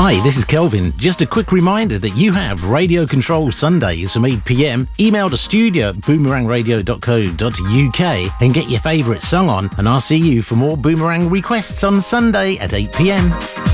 Hi, this is Kelvin. Just a quick reminder that you have Radio Control Sundays from 8 p.m. Email to studio@boomerangradio.co.uk and get your favourite song on, and I'll see you for more Boomerang requests on Sunday at 8 p.m.